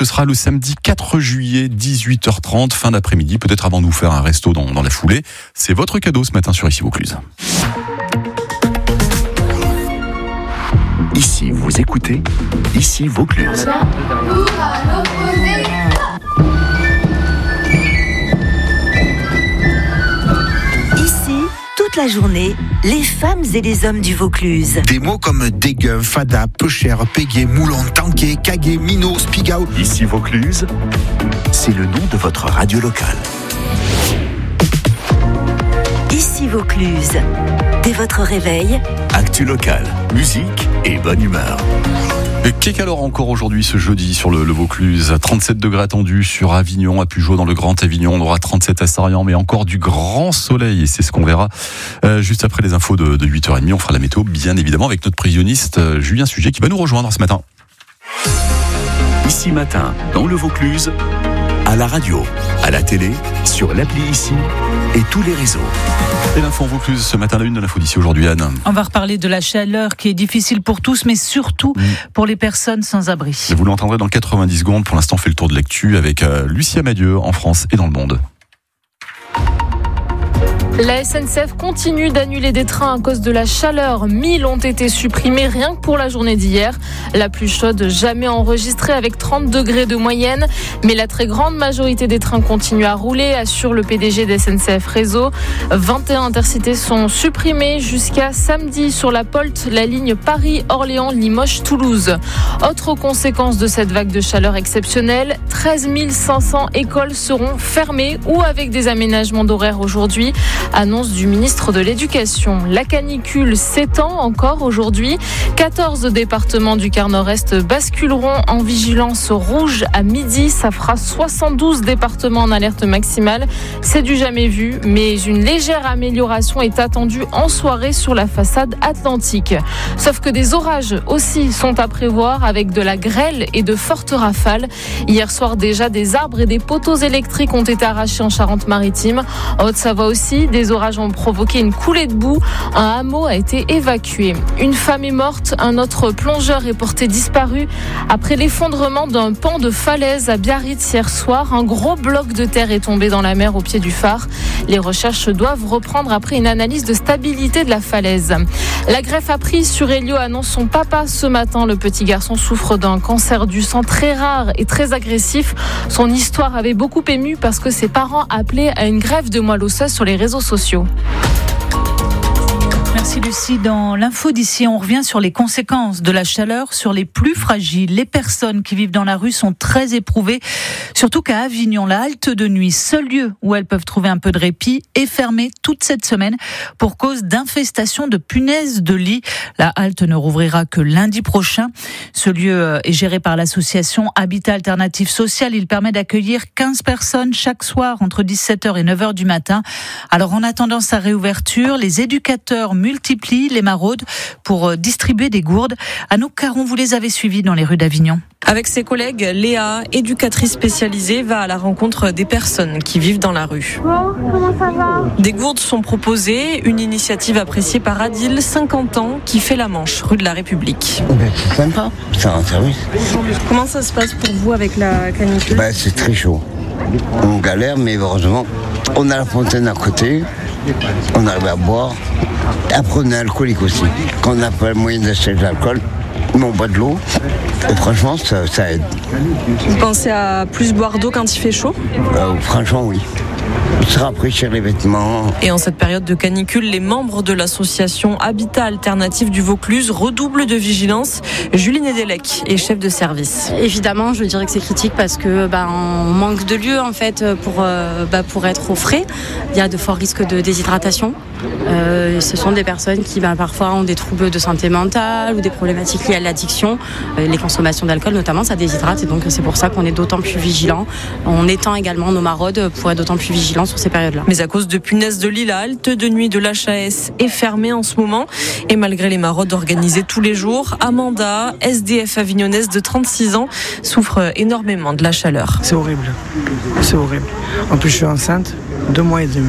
ce sera le samedi 4 juillet, 18h30, fin d'après-midi, peut-être avant de vous faire un resto dans la foulée. C'est votre cadeau ce matin sur Ici Vaucluse. Ici, vous écoutez Ici Vaucluse. Ici, toute la journée, les femmes et les hommes du Vaucluse. Des mots comme dégueu, fada, peu cher, pégué, moulon, tanké, cagué, minot, spigao. Ici Vaucluse, c'est le nom de votre radio locale. Ici Vaucluse. Dès votre réveil, Actu locale, musique et bonne humeur. Et qu'est-ce alors encore aujourd'hui ce jeudi sur le Vaucluse? 37 degrés attendus sur Avignon, à Pugeot dans le Grand Avignon, on aura 37 à Sarrian, mais encore du grand soleil et c'est ce qu'on verra juste après les infos de 8h30. On fera la météo bien évidemment avec notre prévisionniste Julien Sujet qui va nous rejoindre ce matin. Ici matin, dans le Vaucluse, à la radio, à la télé, sur l'appli Ici et tous les réseaux. Et l'info en Vaucluse ce matin, la une de l'info d'ici aujourd'hui, Anne. On va reparler de la chaleur qui est difficile pour tous, mais surtout pour les personnes sans abri. Et vous l'entendrez dans 90 secondes. Pour l'instant, on fait le tour de l'actu avec Lucia Madieu en France et dans le monde. La SNCF continue d'annuler des trains à cause de la chaleur. 1000 ont été supprimés rien que pour la journée d'hier. La plus chaude jamais enregistrée avec 30 degrés de moyenne. Mais la très grande majorité des trains continuent à rouler, assure le PDG de SNCF Réseau. 21 intercités sont supprimés jusqu'à samedi sur la POLT, la ligne Paris-Orléans-Limoges-Toulouse. Autre conséquence de cette vague de chaleur exceptionnelle, 13 500 écoles seront fermées ou avec des aménagements d'horaires aujourd'hui. Annonce du ministre de l'Éducation. La canicule s'étend encore aujourd'hui. 14 départements du quart nord-est basculeront en vigilance rouge à midi. Ça fera 72 départements en alerte maximale. C'est du jamais vu, mais une légère amélioration est attendue en soirée sur la façade atlantique. Sauf que des orages aussi sont à prévoir avec de la grêle et de fortes rafales. Hier soir déjà, des arbres et des poteaux électriques ont été arrachés en Charente-Maritime. En Haute-Savoie aussi, des orages ont provoqué une coulée de boue. Un hameau a été évacué. Une femme est morte, un autre plongeur est porté disparu après l'effondrement d'un pan de falaise à Biarritz hier soir. Un gros bloc de terre est tombé dans la mer au pied du phare. Les recherches doivent reprendre après une analyse de stabilité de la falaise. La greffe a pris sur Elio, annonce son papa ce matin. Le petit garçon souffre d'un cancer du sang très rare et très agressif. Son histoire avait beaucoup ému parce que ses parents appelaient à une greffe de moelle osseuse sur les réseaux sociaux. Merci Lucie. Dans l'info d'ici, on revient sur les conséquences de la chaleur sur les plus fragiles. Les personnes qui vivent dans la rue sont très éprouvées, surtout qu'à Avignon, la halte de nuit, seul lieu où elles peuvent trouver un peu de répit, est fermée toute cette semaine pour cause d'infestation de punaises de lit. La halte ne rouvrira que lundi prochain. Ce lieu est géré par l'association Habitat Alternative Social. Il permet d'accueillir 15 personnes chaque soir entre 17h et 9h du matin. Alors en attendant sa réouverture, les éducateurs multiplient les maraudes pour distribuer des gourdes. Anouk Caron, vous les avez suivis dans les rues d'Avignon. Avec ses collègues, Léa, éducatrice spécialisée, va à la rencontre des personnes qui vivent dans la rue. Bon, comment ça va ? Des gourdes sont proposées, une initiative appréciée par Adil, 50 ans, qui fait la Manche, rue de la République. C'est sympa, c'est un service. Comment ça se passe pour vous avec la canicule ? C'est très chaud. On galère, mais heureusement, on a la fontaine à côté, on arrive à boire. Après, on est alcoolique aussi. Quand on n'a pas le moyen d'acheter de l'alcool, mais on boit de l'eau. Et franchement, ça aide. Vous pensez à plus boire d'eau quand il fait chaud ? Franchement, oui. Se rafraîchir les vêtements. Et en cette période de canicule, les membres de l'association Habitat Alternatif du Vaucluse redoublent de vigilance. Julie Nedelec est chef de service. Évidemment, je dirais que c'est critique parce que on manque de lieux en fait pour être au frais. Il y a de forts risques de déshydratation. Ce sont des personnes qui parfois ont des troubles de santé mentale ou des problématiques liées à l'addiction. Les consommations d'alcool notamment, ça déshydrate et donc c'est pour ça qu'on est d'autant plus vigilant. On étend également nos maraudes pour être d'autant plus vigilant sur ces périodes-là. Mais à cause de punaises de lit, la halte de nuit de l'HAS est fermée en ce moment. Et malgré les maraudes organisées tous les jours, Amanda, SDF avignonnaise de 36 ans, souffre énormément de la chaleur. C'est horrible. C'est horrible. En plus, je suis enceinte, 2 mois et demi.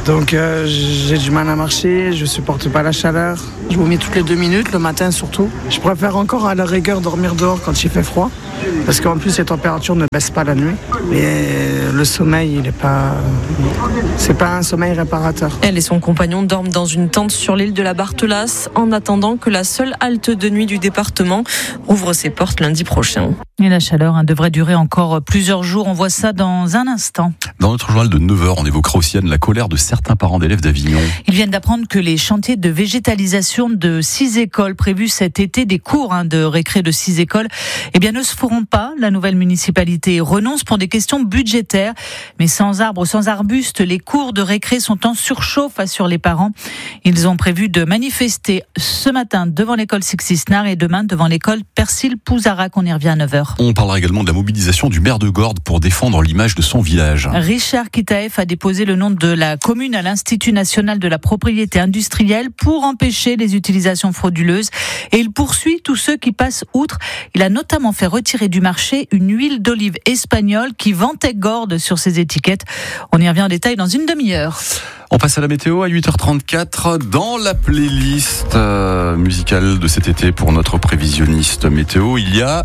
Donc j'ai du mal à marcher, je supporte pas la chaleur. Je vomis toutes les 2 minutes, le matin surtout. Je préfère encore à la rigueur dormir dehors quand il fait froid, parce qu'en plus les températures ne baissent pas la nuit. Mais le sommeil, c'est pas un sommeil réparateur. Elle et son compagnon dorment dans une tente sur l'île de la Barthelasse en attendant que la seule halte de nuit du département ouvre ses portes lundi prochain. Et la chaleur devrait durer encore plusieurs jours. On voit ça dans un instant. Dans notre journal de 9h, on évoquera aussi Anne, la colère de certains parents d'élèves d'Avignon. Ils viennent d'apprendre que les chantiers de végétalisation de 6 écoles prévus cet été, des cours de récré de 6 écoles, ne se feront pas. La nouvelle municipalité renonce pour des questions budgétaires. Mais sans arbres, sans arbustes, les cours de récré sont en surchauffe, assurent les parents. Ils ont prévu de manifester ce matin devant l'école Sixisnar et demain devant l'école Persil-Pouzarac. On y revient à 9h. On parlera également de la mobilisation du maire de Gordes pour défendre l'image de son village. Richard Kitaev a déposé le nom de la commune à l'Institut national de la propriété industrielle pour empêcher les utilisations frauduleuses. Et il poursuit tous ceux qui passent outre. Il a notamment fait retirer du marché une huile d'olive espagnole qui vantait Gordes sur ses étiquettes. On y revient en détail dans une demi-heure. On passe à la météo à 8h34 dans la playlist musicale de cet été pour notre prévisionniste météo. Il y a...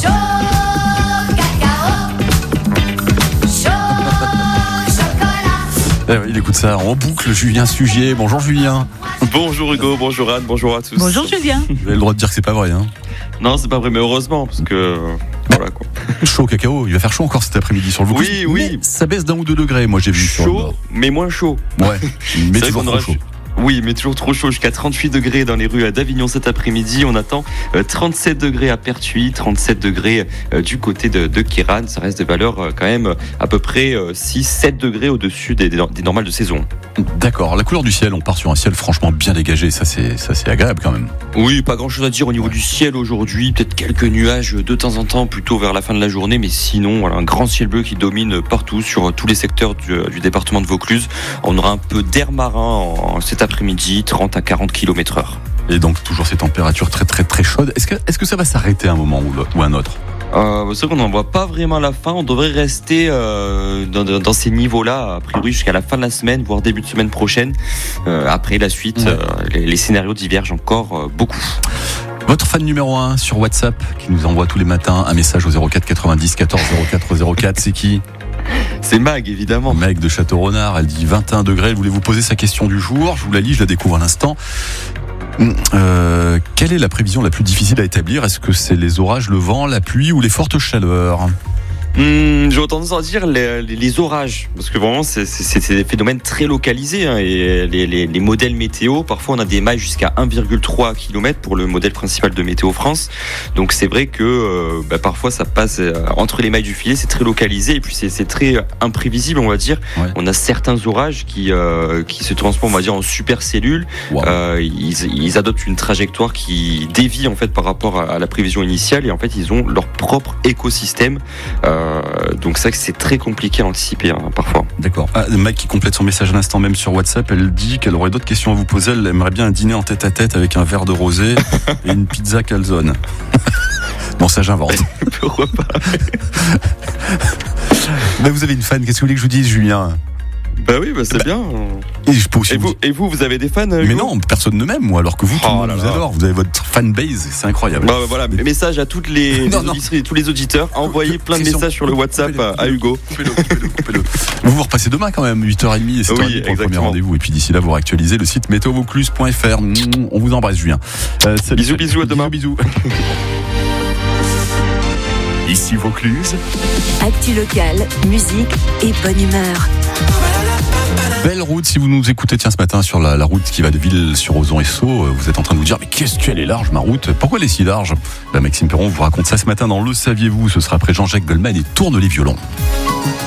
Il écoute ça en boucle, Julien Sugier. Bonjour Julien. Bonjour Hugo, bonjour Anne, bonjour à tous. Bonjour Julien. Vous avez le droit de dire que c'est pas vrai, hein? Non, c'est pas vrai, mais heureusement, parce que... Voilà quoi. Chaud cacao, il va faire chaud encore cet après-midi sur le Vaucluse. Oui. Mais ça baisse d'1 ou 2 degrés, moi j'ai vu. Chaud, mais moins chaud. Ouais, mais toujours trop chaud. Oui, mais toujours trop chaud, jusqu'à 38 degrés dans les rues d'Avignon cet après-midi. On attend 37 degrés à Pertuis, 37 degrés du côté de Kéran. Ça reste des valeurs quand même à peu près 6-7 degrés au-dessus des normales de saison. D'accord, la couleur du ciel, on part sur un ciel franchement bien dégagé, ça c'est agréable quand même. Oui, pas grand-chose à dire au niveau du ciel aujourd'hui, peut-être quelques nuages de temps en temps plutôt vers la fin de la journée, mais sinon voilà, un grand ciel bleu qui domine partout sur tous les secteurs du département de Vaucluse. On aura un peu d'air marin cet après-midi, 30 à 40 km/h. Et donc toujours ces températures très très très chaudes. Est-ce que ça va s'arrêter à un moment ou un autre? C'est vrai qu'on n'en voit pas vraiment la fin. On devrait rester dans ces niveaux-là, a priori jusqu'à la fin de la semaine, voire début de semaine prochaine. Après la suite, les scénarios divergent encore beaucoup. Votre fan numéro 1 sur WhatsApp qui nous envoie tous les matins un message au 04 90 14 04 04, c'est qui? C'est Mag, évidemment. Mag de Château-Renard, elle dit 21 degrés. Elle voulait vous poser sa question du jour. Je vous la lis, je la découvre à l'instant. Quelle est la prévision la plus difficile à établir? Est-ce que c'est les orages, le vent, la pluie ou les fortes chaleurs? J'aurais tendance à dire les orages, parce que vraiment c'est des phénomènes très localisés, hein, et les modèles météo, parfois on a des mailles jusqu'à 1,3 km pour le modèle principal de Météo France, donc c'est vrai que parfois ça passe entre les mailles du filet, c'est très localisé et puis c'est très imprévisible, on va dire. Ouais. On a certains orages qui se transforment, on va dire, en supercellules. Wow. Ils adoptent une trajectoire qui dévie en fait par rapport à la prévision initiale et en fait ils ont leur propre écosystème. Donc ça, c'est très compliqué à anticiper parfois. D'accord. Mike qui complète son message à l'instant même sur WhatsApp, elle dit qu'elle aurait d'autres questions à vous poser. Elle aimerait bien un dîner en tête-à-tête avec un verre de rosé et une pizza calzone. Bon, ça j'invente. Pourquoi pas? Mais vous avez une fan, qu'est-ce que vous voulez que je vous dise, Julien? Bah oui, c'est bien. Et vous avez des fans? Mais non, personne ne m'aime, moi, alors que vous, tout le monde vous adore. Vous avez votre fanbase, c'est incroyable. Voilà, message à toutes les tous les auditeurs. Envoyez plein de messages sur le WhatsApp à Hugo. Coupez-le. Vous repassez demain quand même, 8h30 et 7h30 pour le premier rendez-vous. Et puis d'ici là, vous réactualisez le site météovaucluse.fr. On vous embrasse, Julien. Bisous, à demain. Bisous. Ici Vaucluse. Actu locale, musique et bonne humeur. Belle route, si vous nous écoutez ce matin sur la route qui va de Ville-sur-Ozon et Sceaux, vous êtes en train de vous dire mais qu'est-ce qu'elle est large ma route? Pourquoi elle est si large? Maxime Perron vous raconte ça ce matin dans Le Saviez-vous? Ce sera après Jean-Jacques Goldman et Tourne les violons.